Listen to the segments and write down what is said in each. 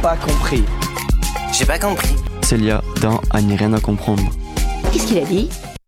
Pas compris. J'ai pas compris. Célia dans À n'y rien à comprendre. Qu'est-ce qu'il a dit ?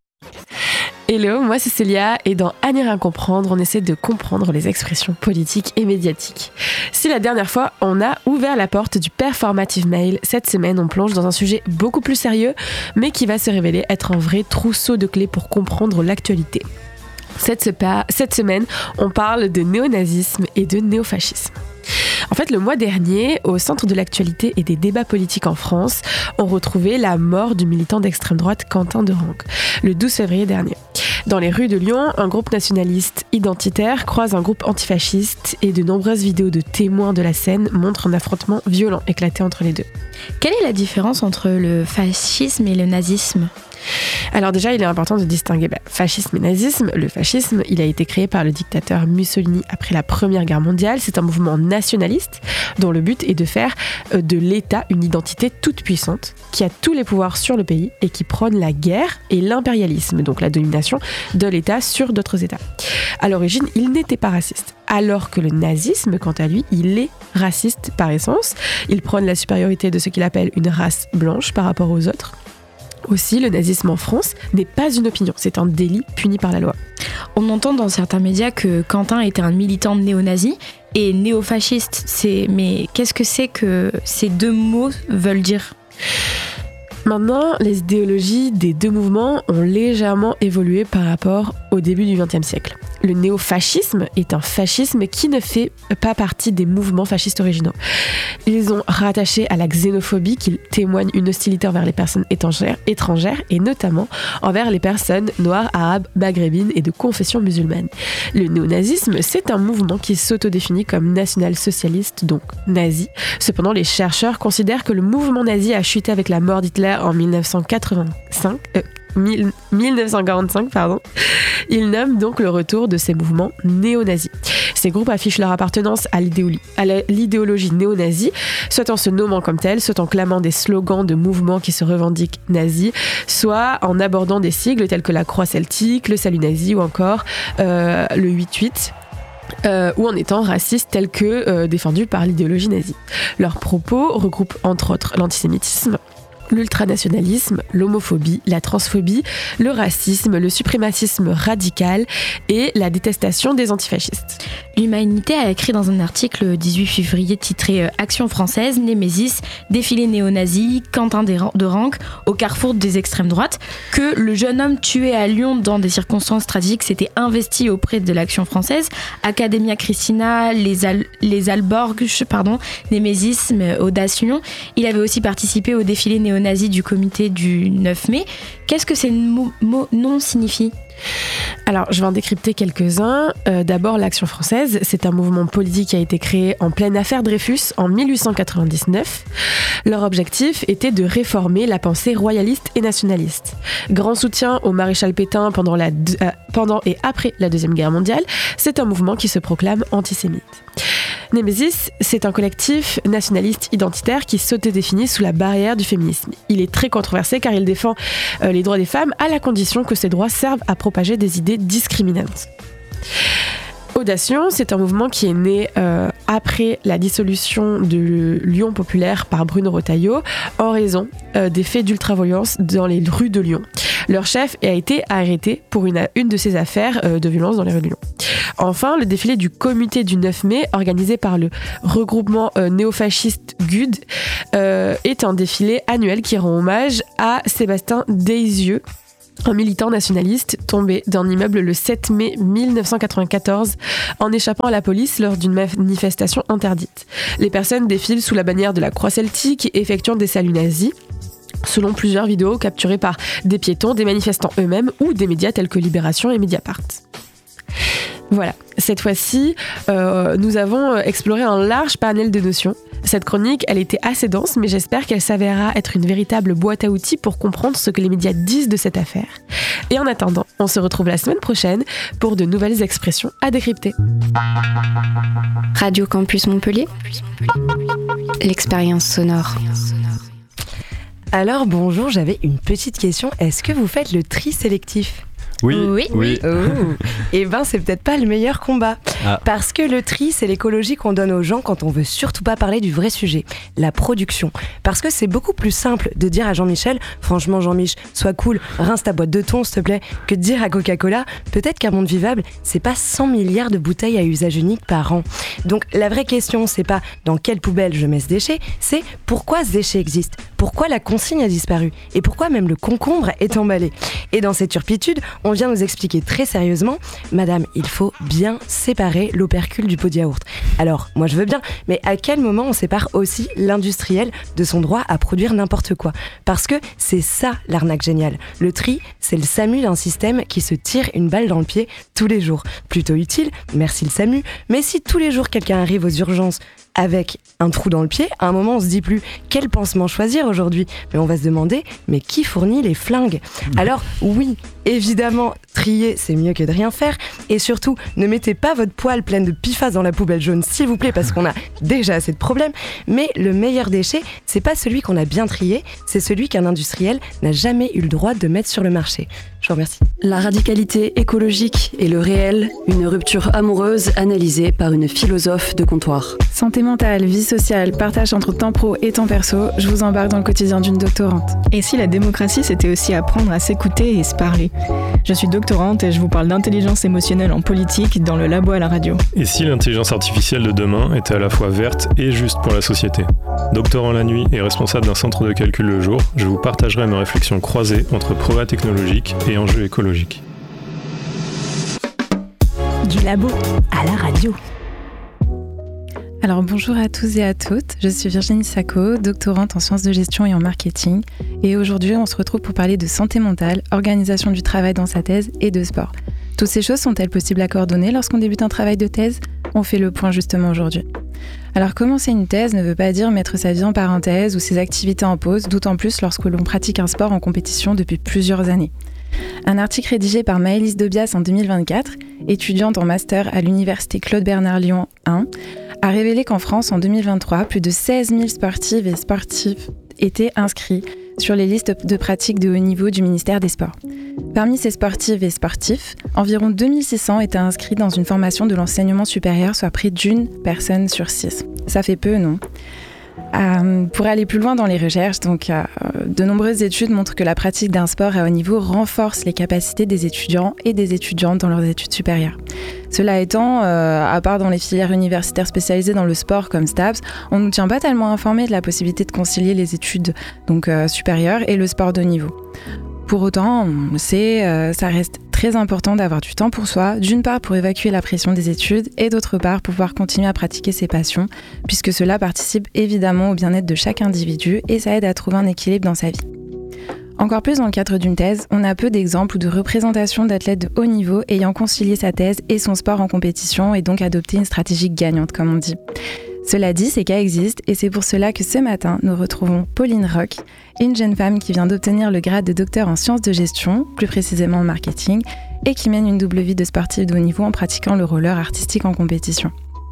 Hello, moi c'est Célia et dans À n'y rien comprendre, on essaie de comprendre les expressions politiques et médiatiques. Si la dernière fois, on a ouvert la porte du performative mail, cette semaine on plonge dans un sujet beaucoup plus sérieux, mais qui va se révéler être un vrai trousseau de clés pour comprendre l'actualité. Cette semaine, on parle de néonazisme et de néofascisme. En fait, le mois dernier, au centre de l'actualité et des débats politiques en France, on retrouvait la mort du militant d'extrême droite Quentin Derengue, le 12 février dernier. Dans les rues de Lyon, un groupe nationaliste identitaire croise un groupe antifasciste et de nombreuses vidéos de témoins de la scène montrent un affrontement violent éclaté entre les deux. Quelle est la différence entre le fascisme et le nazisme ? Alors déjà, il est important de distinguer fascisme et nazisme. Le fascisme, il a été créé par le dictateur Mussolini après la Première Guerre mondiale. C'est un mouvement nationaliste dont le but est de faire de l'État une identité toute puissante qui a tous les pouvoirs sur le pays et qui prône la guerre et l'impérialisme, donc la domination de l'État sur d'autres États. À l'origine, il n'était pas raciste. Alors que le nazisme, quant à lui, il est raciste par essence. Il prône la supériorité de ce qu'il appelle une race blanche par rapport aux autres. Aussi, le nazisme en France n'est pas une opinion, c'est un délit puni par la loi. On entend dans certains médias que Quentin était un militant néo-nazi et néofasciste. Mais qu'est-ce que c'est que ces deux mots veulent dire ? Maintenant, les idéologies des deux mouvements ont légèrement évolué par rapport au début du XXe siècle. Le néofascisme est un fascisme qui ne fait pas partie des mouvements fascistes originaux. Ils ont rattaché à la xénophobie qui témoigne une hostilité envers les personnes étrangères et notamment envers les personnes noires, arabes, maghrébines et de confession musulmane. Le néonazisme, c'est un mouvement qui s'autodéfinit comme national-socialiste, donc nazi. Cependant, les chercheurs considèrent que le mouvement nazi a chuté avec la mort d'Hitler en 1945. Ils nomment donc le retour de ces mouvements néo-nazis. Ces groupes affichent leur appartenance à l'idéologie néo-nazie, soit en se nommant comme tel, soit en clamant des slogans de mouvements qui se revendiquent nazis, soit en abordant des sigles tels que la croix celtique, le salut nazi ou encore le 8-8. Ou en étant racistes tels que défendus par l'idéologie nazie. Leurs propos regroupent entre autres l'antisémitisme, l'ultranationalisme, l'homophobie, la transphobie, le racisme, le suprémacisme radical et la détestation des antifascistes. L'Humanité a écrit dans un article le 18 février titré « Action française, Némésis, défilé néo-nazi, Quentin Derengue au carrefour des extrêmes droites » que le jeune homme tué à Lyon dans des circonstances tragiques s'était investi auprès de l'Action française, Academia Christina, les Alborgues, Némésis, Audace Lyon. Il avait aussi participé au défilé néo-nazi du comité du 9 mai. Qu'est-ce que ces noms signifient ? Alors, je vais en décrypter quelques-uns. D'abord, l'Action française, c'est un mouvement politique qui a été créé en pleine affaire Dreyfus en 1899. Leur objectif était de réformer la pensée royaliste et nationaliste. Grand soutien au maréchal Pétain pendant et après la Deuxième Guerre mondiale, c'est un mouvement qui se proclame antisémite. Némésis, c'est un collectif nationaliste identitaire qui s'autodéfinit sous la barrière du féminisme. Il est très controversé car il défend les droits des femmes à la condition que ces droits servent à propager des idées discriminantes. Audation, c'est un mouvement qui est né après la dissolution de l'Union populaire par Bruno Retailleau en raison des faits d'ultraviolence dans les rues de Lyon. Leur chef a été arrêté pour une de ces affaires de violence dans les rues de Lyon. Enfin, le défilé du comité du 9 mai, organisé par le regroupement néofasciste GUD, est un défilé annuel qui rend hommage à Sébastien Deyzieux, un militant nationaliste tombé d'un immeuble le 7 mai 1994 en échappant à la police lors d'une manifestation interdite. Les personnes défilent sous la bannière de la croix celtique effectuant des saluts nazis, selon plusieurs vidéos capturées par des piétons, des manifestants eux-mêmes ou des médias tels que Libération et Mediapart. Voilà, cette fois-ci, nous avons exploré un large panel de notions. Cette chronique, elle était assez dense, mais j'espère qu'elle s'avérera être une véritable boîte à outils pour comprendre ce que les médias disent de cette affaire. Et en attendant, on se retrouve la semaine prochaine pour de nouvelles expressions à décrypter. Radio Campus Montpellier, l'expérience sonore. Alors bonjour, j'avais une petite question. Est-ce que vous faites le tri sélectif ? Oui. Eh ben, c'est peut-être pas le meilleur combat. Parce que le tri, c'est l'écologie qu'on donne aux gens quand on veut surtout pas parler du vrai sujet, la production. Parce que c'est beaucoup plus simple de dire à Jean-Michel, franchement Jean-Mich, sois cool, rince ta boîte de thon s'il te plaît, que de dire à Coca-Cola, peut-être qu'un monde vivable, c'est pas 100 milliards de bouteilles à usage unique par an. Donc la vraie question, c'est pas dans quelle poubelle je mets ce déchet, c'est pourquoi ce déchet existe, pourquoi la consigne a disparu et pourquoi même le concombre est emballé. Et dans cette turpitude, on vient nous expliquer très sérieusement, madame, il faut bien séparer l'opercule du pot de yaourt. Alors, moi je veux bien, mais à quel moment on sépare aussi l'industriel de son droit à produire n'importe quoi ? Parce que c'est ça l'arnaque géniale. Le tri, c'est le SAMU d'un système qui se tire une balle dans le pied tous les jours. Plutôt utile, merci le SAMU, mais si tous les jours quelqu'un arrive aux urgences avec un trou dans le pied, à un moment on se dit plus quel pansement choisir aujourd'hui, mais on va se demander mais qui fournit les flingues ? Alors oui, évidemment, trier c'est mieux que de rien faire, et surtout ne mettez pas votre poêle pleine de PFAS dans la poubelle jaune s'il vous plaît, parce qu'on a déjà assez de problèmes, mais le meilleur déchet, c'est pas celui qu'on a bien trié, c'est celui qu'un industriel n'a jamais eu le droit de mettre sur le marché. Je vous remercie. La radicalité écologique et le réel, une rupture amoureuse analysée par une philosophe de comptoir. Santé mentale, vie sociale, partage entre temps pro et temps perso, je vous embarque dans le quotidien d'une doctorante. Et si la démocratie, c'était aussi apprendre à s'écouter et se parler ? Je suis doctorante et je vous parle d'intelligence émotionnelle en politique dans le labo à la radio. Et si l'intelligence artificielle de demain était à la fois verte et juste pour la société ? Doctorant la nuit et responsable d'un centre de calcul le jour, je vous partagerai mes réflexions croisées entre progrès technologiques et enjeux écologiques. Du labo à la radio. Alors bonjour à tous et à toutes, je suis Virginie Sacco, doctorante en sciences de gestion et en marketing, et aujourd'hui on se retrouve pour parler de santé mentale, organisation du travail dans sa thèse et de sport. Toutes ces choses sont-elles possibles à coordonner lorsqu'on débute un travail de thèse ? On fait le point justement aujourd'hui. Alors commencer une thèse ne veut pas dire mettre sa vie en parenthèse ou ses activités en pause, d'autant plus lorsque l'on pratique un sport en compétition depuis plusieurs années. Un article rédigé par Maëlys Dobias en 2024, étudiante en master à l'université Claude Bernard Lyon 1, a révélé qu'en France, en 2023, plus de 16 000 sportives et sportifs étaient inscrits sur les listes de pratique de haut niveau du ministère des Sports. Parmi ces sportives et sportifs, environ 2600 étaient inscrits dans une formation de l'enseignement supérieur, soit près d'une personne sur 6. Ça fait peu, non ? Pour aller plus loin dans les recherches, de nombreuses études montrent que la pratique d'un sport à haut niveau renforce les capacités des étudiants et des étudiantes dans leurs études supérieures. Cela étant, à part dans les filières universitaires spécialisées dans le sport comme STAPS, on ne nous tient pas tellement informés de la possibilité de concilier les études supérieures et le sport de haut niveau. Pour autant, on le sait, ça reste très important d'avoir du temps pour soi, d'une part pour évacuer la pression des études et d'autre part pour pouvoir continuer à pratiquer ses passions, puisque cela participe évidemment au bien-être de chaque individu et ça aide à trouver un équilibre dans sa vie. Encore plus dans le cadre d'une thèse, on a peu d'exemples ou de représentations d'athlètes de haut niveau ayant concilié sa thèse et son sport en compétition et donc adopté une stratégie gagnante comme on dit. Cela dit, ces cas existent et c'est pour cela que ce matin, nous retrouvons Pauline Roch, une jeune femme qui vient d'obtenir le grade de docteur en sciences de gestion, plus précisément en marketing, et qui mène une double vie de sportive de haut niveau en pratiquant le roller artistique en compétition.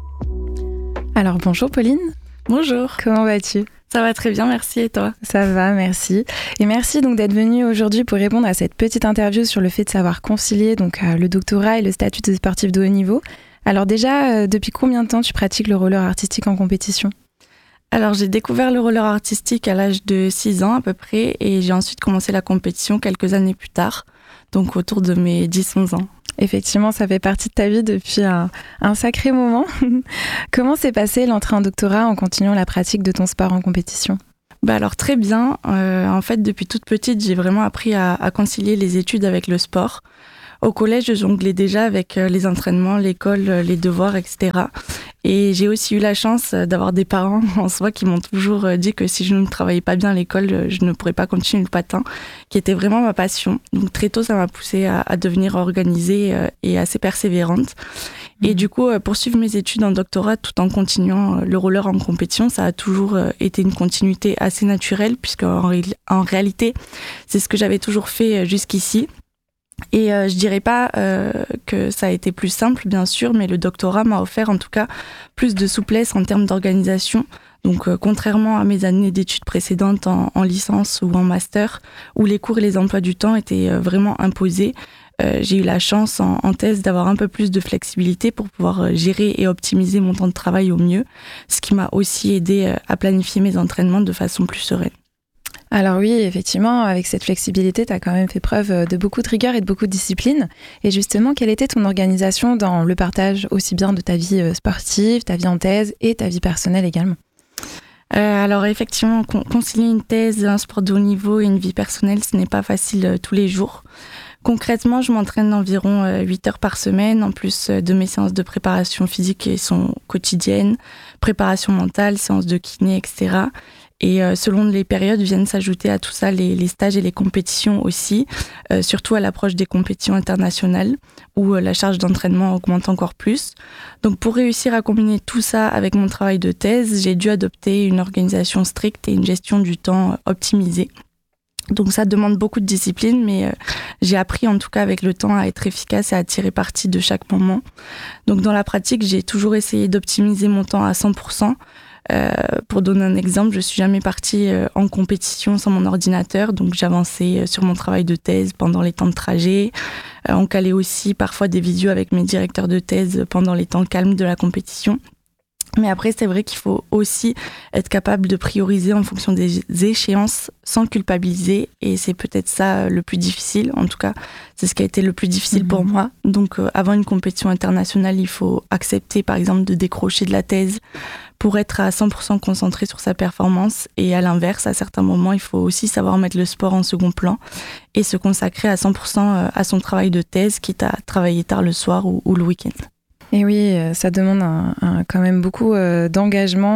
Alors bonjour Pauline. Bonjour. Comment vas-tu ? Ça va très bien, merci, et toi ? Ça va, merci. Et merci donc d'être venue aujourd'hui pour répondre à cette petite interview sur le fait de savoir concilier le doctorat et le statut de sportif de haut niveau. Alors déjà, depuis combien de temps tu pratiques le roller artistique en compétition ? Alors j'ai découvert le roller artistique à l'âge de 6 ans à peu près et j'ai ensuite commencé la compétition quelques années plus tard, donc autour de mes 10-11 ans. Effectivement, ça fait partie de ta vie depuis un sacré moment. Comment s'est passée l'entrée en doctorat en continuant la pratique de ton sport en compétition ? Alors très bien, en fait depuis toute petite j'ai vraiment appris à concilier les études avec le sport. Au collège, je jonglais déjà avec les entraînements, l'école, les devoirs, etc. Et j'ai aussi eu la chance d'avoir des parents en soi qui m'ont toujours dit que si je ne travaillais pas bien à l'école, je ne pourrais pas continuer le patin, qui était vraiment ma passion. Donc très tôt, ça m'a poussée à devenir organisée et assez persévérante. Et du coup, poursuivre mes études en doctorat tout en continuant le roller en compétition, ça a toujours été une continuité assez naturelle, puisqu'en réalité, c'est ce que j'avais toujours fait jusqu'ici. Et je dirais pas que ça a été plus simple, bien sûr, mais le doctorat m'a offert en tout cas plus de souplesse en termes d'organisation, Donc contrairement à mes années d'études précédentes en licence ou en master, où les cours et les emplois du temps étaient vraiment imposés, j'ai eu la chance en thèse d'avoir un peu plus de flexibilité pour pouvoir gérer et optimiser mon temps de travail au mieux, ce qui m'a aussi aidé à planifier mes entraînements de façon plus sereine. Alors oui, effectivement, avec cette flexibilité, tu as quand même fait preuve de beaucoup de rigueur et de beaucoup de discipline. Et justement, quelle était ton organisation dans le partage aussi bien de ta vie sportive, ta vie en thèse et ta vie personnelle également ? Alors effectivement, concilier une thèse, un sport de haut niveau et une vie personnelle, ce n'est pas facile tous les jours. Concrètement, je m'entraîne environ 8 heures par semaine, en plus de mes séances de préparation physique qui sont quotidiennes, préparation mentale, séances de kiné, etc. Et selon les périodes, viennent s'ajouter à tout ça les stages et les compétitions aussi, surtout à l'approche des compétitions internationales, où la charge d'entraînement augmente encore plus. Donc pour réussir à combiner tout ça avec mon travail de thèse, j'ai dû adopter une organisation stricte et une gestion du temps optimisée. Donc ça demande beaucoup de discipline, mais j'ai appris en tout cas avec le temps à être efficace et à tirer parti de chaque moment. Donc dans la pratique, j'ai toujours essayé d'optimiser mon temps à 100%. Pour donner un exemple, je suis jamais partie en compétition sans mon ordinateur, donc j'avançais sur mon travail de thèse pendant les temps de trajet. On calait aussi parfois des visios avec mes directeurs de thèse pendant les temps calmes de la compétition. Mais après, c'est vrai qu'il faut aussi être capable de prioriser en fonction des échéances sans culpabiliser. Et c'est peut-être ça le plus difficile. En tout cas, c'est ce qui a été le plus difficile pour moi. Donc, avant une compétition internationale, il faut accepter, par exemple, de décrocher de la thèse pour être à 100% concentré sur sa performance. Et à l'inverse, à certains moments, il faut aussi savoir mettre le sport en second plan et se consacrer à 100% à son travail de thèse, quitte à travailler tard le soir ou le week-end. Et oui, ça demande quand même beaucoup d'engagement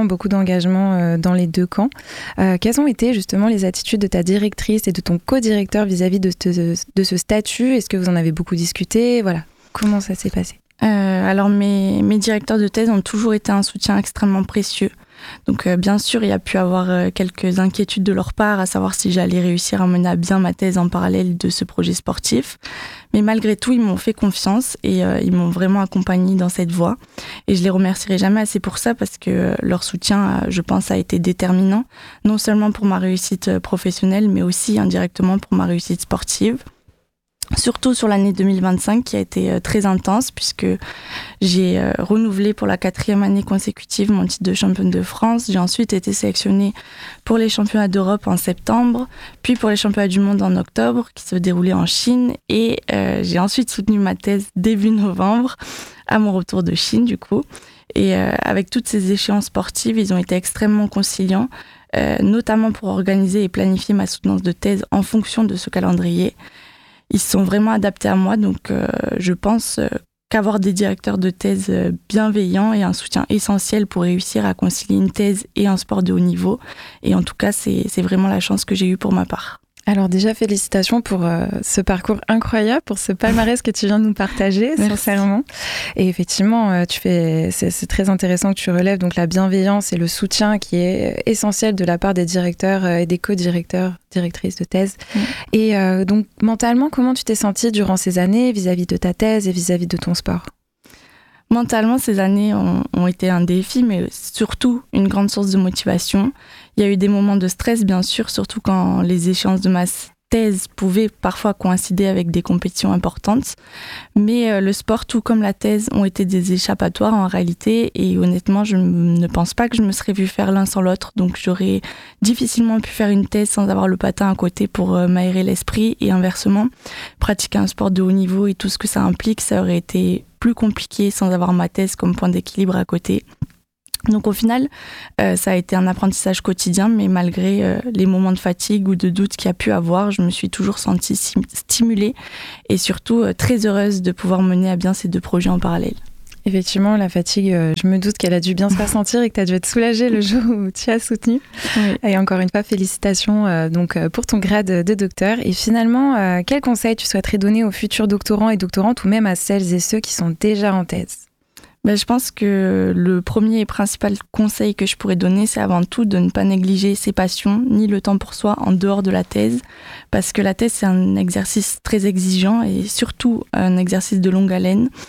dans les deux camps. Quelles ont été justement les attitudes de ta directrice et de ton co-directeur vis-à-vis de ce statut ? Est-ce que vous en avez beaucoup discuté ? Voilà, comment ça s'est passé ? Alors mes directeurs de thèse ont toujours été un soutien extrêmement précieux. Donc bien sûr, il y a pu avoir quelques inquiétudes de leur part, à savoir si j'allais réussir à mener à bien ma thèse en parallèle de ce projet sportif. Mais malgré tout, ils m'ont fait confiance et ils m'ont vraiment accompagnée dans cette voie. Et je les remercierai jamais assez pour ça parce que leur soutien, je pense, a été déterminant, non seulement pour ma réussite professionnelle, mais aussi indirectement pour ma réussite sportive. Surtout sur l'année 2025 qui a été très intense puisque j'ai renouvelé pour la 4e année consécutive mon titre de championne de France. J'ai ensuite été sélectionnée pour les championnats d'Europe en septembre, puis pour les championnats du monde en octobre qui se déroulaient en Chine et j'ai ensuite soutenu ma thèse début novembre à mon retour de Chine du coup. Et avec toutes ces échéances sportives, ils ont été extrêmement conciliants, notamment pour organiser et planifier ma soutenance de thèse en fonction de ce calendrier. Ils se sont vraiment adaptés à moi, donc je pense qu'avoir des directeurs de thèse bienveillants est un soutien essentiel pour réussir à concilier une thèse et un sport de haut niveau. Et en tout cas, c'est vraiment la chance que j'ai eue pour ma part. Alors déjà, félicitations pour ce parcours incroyable, pour ce palmarès que tu viens de nous partager, sincèrement. Et effectivement, c'est très intéressant que tu relèves donc la bienveillance et le soutien qui est essentiel de la part des directeurs et des directrices de thèse. Et donc, mentalement, comment tu t'es sentie durant ces années vis-à-vis de ta thèse et vis-à-vis de ton sport ? Mentalement, ces années ont été un défi, mais surtout une grande source de motivation. Il y a eu des moments de stress, bien sûr, surtout quand les échéances de ma thèse pouvaient parfois coïncider avec des compétitions importantes. Mais le sport, tout comme la thèse, ont été des échappatoires en réalité. Et honnêtement, je ne pense pas que je me serais vue faire l'un sans l'autre. Donc j'aurais difficilement pu faire une thèse sans avoir le patin à côté pour m'aérer l'esprit. Et inversement, pratiquer un sport de haut niveau et tout ce que ça implique, ça aurait été plus compliqué sans avoir ma thèse comme point d'équilibre à côté. Donc au final, ça a été un apprentissage quotidien, mais malgré les moments de fatigue ou de doute qu'il y a pu avoir, je me suis toujours sentie stimulée et surtout très heureuse de pouvoir mener à bien ces deux projets en parallèle. Effectivement, la fatigue, je me doute qu'elle a dû bien se faire sentir et que tu as dû être soulagée le jour où tu as soutenu. Oui. Et encore une fois, félicitations pour ton grade de docteur. Et finalement, quels conseils tu souhaiterais donner aux futurs doctorants et doctorantes ou même à celles et ceux qui sont déjà en thèse ? Je pense que le premier et principal conseil que je pourrais donner, c'est avant tout de ne pas négliger ses passions, ni le temps pour soi en dehors de la thèse, parce que la thèse, c'est un exercice très exigeant et surtout un exercice de longue haleine.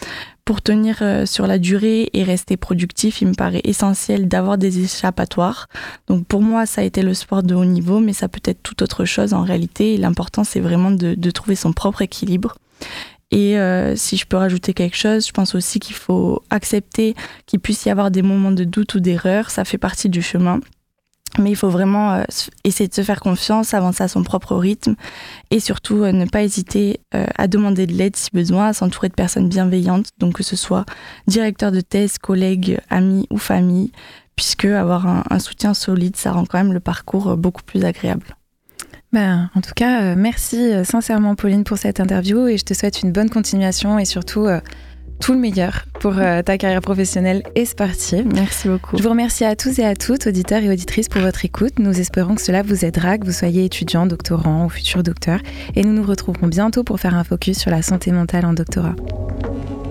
Pour tenir sur la durée et rester productif, il me paraît essentiel d'avoir des échappatoires. Donc pour moi, ça a été le sport de haut niveau, mais ça peut être tout autre chose en réalité. Et l'important, c'est vraiment de trouver son propre équilibre. Et si je peux rajouter quelque chose, je pense aussi qu'il faut accepter qu'il puisse y avoir des moments de doute ou d'erreur. Ça fait partie du chemin. Mais il faut vraiment essayer de se faire confiance, avancer à son propre rythme et surtout ne pas hésiter à demander de l'aide si besoin, à s'entourer de personnes bienveillantes, donc que ce soit directeur de thèse, collègues, amis ou famille, puisque avoir un soutien solide, ça rend quand même le parcours beaucoup plus agréable. En tout cas, merci sincèrement Pauline pour cette interview et je te souhaite une bonne continuation et surtout tout le meilleur pour ta carrière professionnelle et sportive. Merci beaucoup. Je vous remercie à tous et à toutes, auditeurs et auditrices, pour votre écoute. Nous espérons que cela vous aidera, que vous soyez étudiant, doctorant ou futur docteur. Et nous nous retrouverons bientôt pour faire un focus sur la santé mentale en doctorat.